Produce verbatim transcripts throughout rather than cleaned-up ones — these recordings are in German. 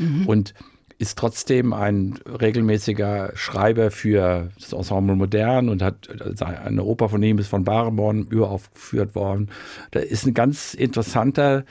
mhm. und ist trotzdem ein regelmäßiger Schreiber für das Ensemble Modern und hat eine Oper von ihm, ist von Barenboim uraufgeführt worden. Das ist ein ganz interessanter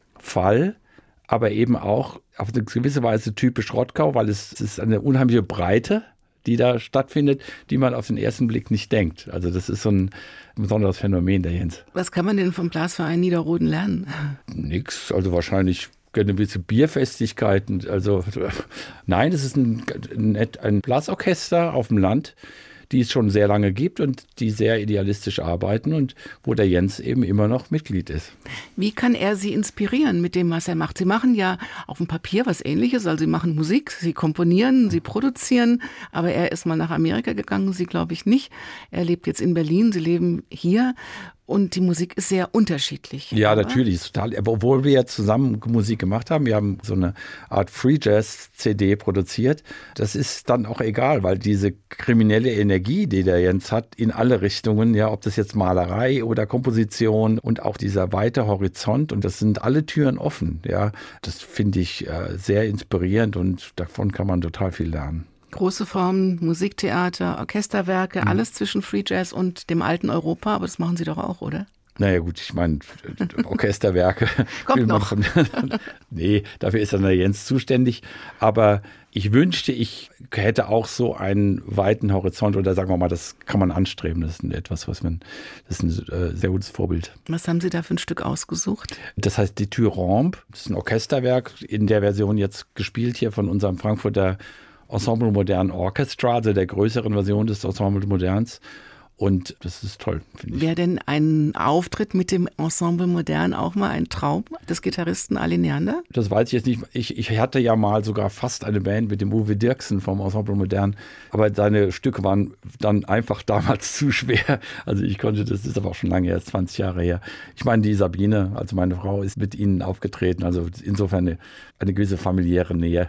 Fall, aber eben auch auf eine gewisse Weise typisch Rothkau, weil es, es ist eine unheimliche Breite, die da stattfindet, die man auf den ersten Blick nicht denkt. Also das ist so ein besonderes Phänomen, der Jens. Was kann man denn vom Blasverein Niederroden lernen? Nix, also wahrscheinlich eine gewisse Bierfestigkeit. Also nein, es ist ein, ein, ein Blasorchester auf dem Land, die es schon sehr lange gibt und die sehr idealistisch arbeiten und wo der Jens eben immer noch Mitglied ist. Wie kann er Sie inspirieren mit dem, was er macht? Sie machen ja auf dem Papier was Ähnliches, also Sie machen Musik, Sie komponieren, Sie produzieren, aber er ist mal nach Amerika gegangen, Sie glaube ich nicht. Er lebt jetzt in Berlin, Sie leben hier. Und die Musik ist sehr unterschiedlich. Ja, aber natürlich. Ist total, obwohl wir ja zusammen Musik gemacht haben, wir haben so eine Art Free Jazz C D produziert. Das ist dann auch egal, weil diese kriminelle Energie, die der Jens hat, in alle Richtungen, ja, ob das jetzt Malerei oder Komposition und auch dieser weite Horizont, und das sind alle Türen offen. Ja, das finde ich äh, sehr inspirierend und davon kann man total viel lernen. Große Formen, Musiktheater, Orchesterwerke, mhm. alles zwischen Free Jazz und dem alten Europa, aber das machen Sie doch auch, oder? Naja gut, ich meine, Orchesterwerke. Kommt noch. Von, nee, dafür ist dann der Jens zuständig. Aber ich wünschte, ich hätte auch so einen weiten Horizont, oder sagen wir mal, das kann man anstreben. Das ist etwas, was man, das ist ein äh, sehr gutes Vorbild. Was haben Sie da für ein Stück ausgesucht? Das heißt Die Thurambe. Das ist ein Orchesterwerk, in der Version jetzt gespielt hier von unserem Frankfurter Ensemble Modern Orchestra, also der größeren Version des Ensemble Moderns. Und das ist toll, finde ich. Wäre denn ein Auftritt mit dem Ensemble Modern auch mal ein Traum des Gitarristen Ali Neander? Das weiß ich jetzt nicht. Ich, ich hatte ja mal sogar fast eine Band mit dem Uwe Dirksen vom Ensemble Modern. Aber seine Stücke waren dann einfach damals zu schwer. Also ich konnte, das ist aber auch schon lange her, zwanzig Jahre her. Ich meine, die Sabine, also meine Frau, ist mit ihnen aufgetreten. Also insofern eine, eine gewisse familiäre Nähe.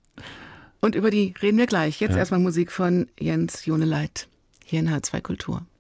Und über die reden wir gleich. Jetzt ja. erstmal Musik von Jens Joneleit hier in H zwei Kultur.